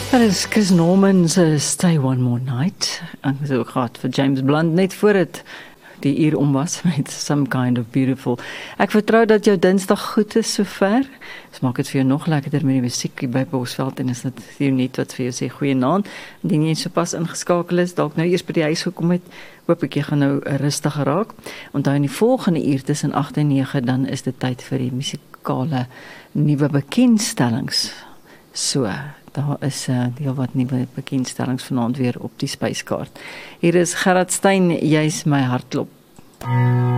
Dat is Chris Norman's Stay One More Night. En het is ook gehad vir James Blunt, net voor het die uur om was met Some Kind of Beautiful. Ek vertrou dat jou Dinsdag goed is sover. Dit maak dit vir jou nog lekkerder met die musiek by Bosveld en is dit hier net wat vir jou sê goeienaand. Indien jy sopas ingeskakel is, dalk nou eers by die huis gekom het, hoop ek jy gaan nou rustig raak. Onthou in die volgende uur tussen 8 en 9 dan is dit tyd vir die musikale nuwe bekendstellings. So, daar is heel wat nuwe bekendstellings vanaand weer op die spyskaart. Hier is Gerard Stein, jy's my hartklop.